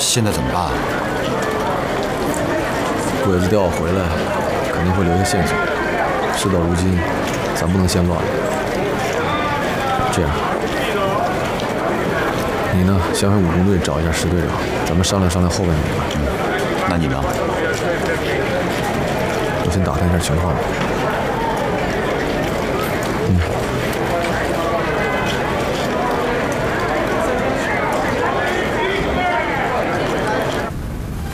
现在怎么办？ 鬼子调我回来，肯定会留下线索。事到如今，咱不能先乱了。这样，你呢，先回武工队找一下石队长，咱们商量商量后边的。 那你呢？ 我先打探一下情况吧。